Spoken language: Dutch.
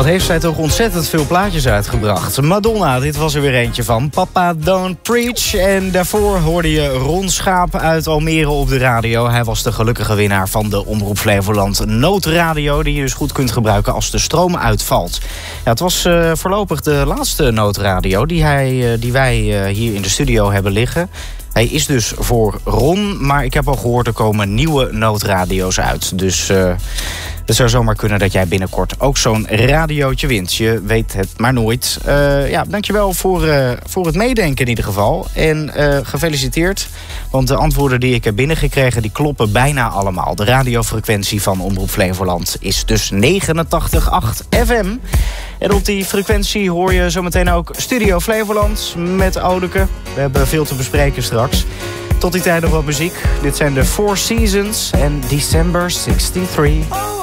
Wat heeft zij toch ontzettend veel plaatjes uitgebracht. Madonna, dit was er weer eentje van. Papa Don't Preach. En daarvoor hoorde je Ron Schaap uit Almere op de radio. Hij was de gelukkige winnaar van de Omroep Flevoland noodradio, die je dus goed kunt gebruiken als de stroom uitvalt. Ja, het was voorlopig de laatste noodradio die wij hier in de studio hebben liggen. Hij is dus voor Ron, maar ik heb al gehoord er komen nieuwe noodradio's uit. Dus het zou zomaar kunnen dat jij binnenkort ook zo'n radiootje wint. Je weet het maar nooit. Dankjewel voor het meedenken in ieder geval. En gefeliciteerd, want de antwoorden die ik heb binnengekregen, die kloppen bijna allemaal. De radiofrequentie van Omroep Flevoland is dus 89.8 FM. En op die frequentie hoor je zometeen ook Studio Flevoland met Odeke. We hebben veel te bespreken straks. Tot die tijd nog wat muziek. Dit zijn de Four Seasons en December 63.